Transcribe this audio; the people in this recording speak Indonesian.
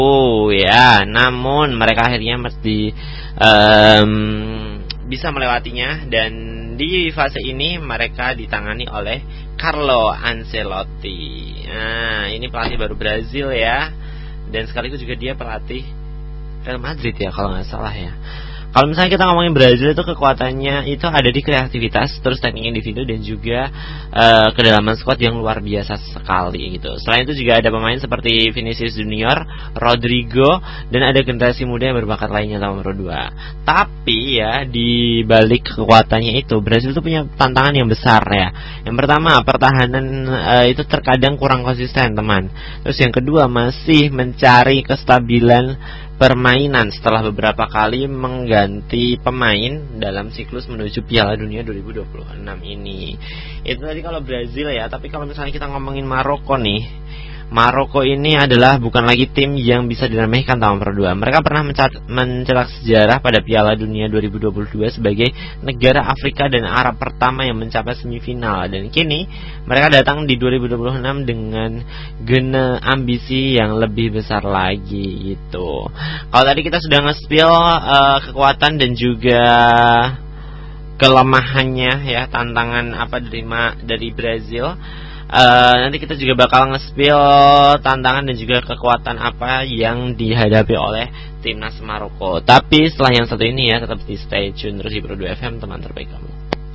Ya, namun mereka akhirnya bisa melewatinya, dan di fase ini mereka ditangani oleh Carlo Ancelotti. Nah, ini pelatih baru Brazil ya, dan sekaligus juga dia pelatih Real Madrid ya kalau nggak salah ya. Kalau misalnya kita ngomongin Brazil, itu kekuatannya itu ada di kreativitas, terus teknik individu, dan juga kedalaman squad yang luar biasa sekali gitu. Selain itu juga ada pemain seperti Vinicius Junior, Rodrigo, dan ada generasi muda yang berbakat lainnya nomor 2. Tapi ya, di balik kekuatannya itu, Brazil itu punya tantangan yang besar ya. Yang pertama, pertahanan itu terkadang kurang konsisten, teman. Terus yang kedua, masih mencari kestabilan permainan setelah beberapa kali mengganti pemain dalam siklus menuju Piala Dunia 2026 ini. Itu tadi kalau Brazil ya. Tapi kalau misalnya kita ngomongin Maroko nih, Maroko ini adalah bukan lagi tim yang bisa diremehkan nomor 2. Mereka pernah mencetak sejarah pada Piala Dunia 2022 sebagai negara Afrika dan Arab pertama yang mencapai semifinal. Dan kini mereka datang di 2026 dengan ambisi yang lebih besar lagi gitu. Kalau tadi kita sudah nge-spill kekuatan dan juga kelemahannya ya, tantangan apa dari Brazil. Nanti kita juga bakal nge-spill tantangan dan juga kekuatan apa yang dihadapi oleh timnas Maroko. Tapi setelah yang satu ini ya, tetap di stay tune terus di Pro 2 FM, teman terbaik kamu.